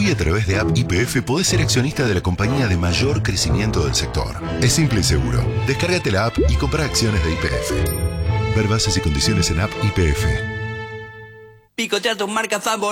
Hoy a través de App YPF podés ser accionista de la compañía de mayor crecimiento del sector. Es simple y seguro. Descárgate la app y compra acciones de YPF. Ver bases y condiciones en App YPF. Picotea tus marcas favoritas.